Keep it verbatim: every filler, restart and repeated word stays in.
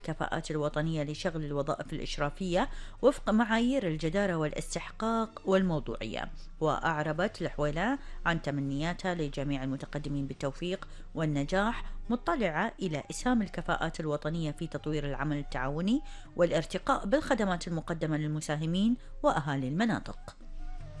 الكفاءات الوطنية لشغل الوظائف الإشرافية وفق معايير الجدارة والاستحقاق والموضوعية. وأعربت الحويلة عن تمنياتها لجميع المتقدمين بالتوفيق والنجاح، مطلعة إلى إسهام الكفاءات الوطنية في تطوير العمل التعاوني والارتقاء بالخدمات المقدمة للمساهمين وأهالي المناطق.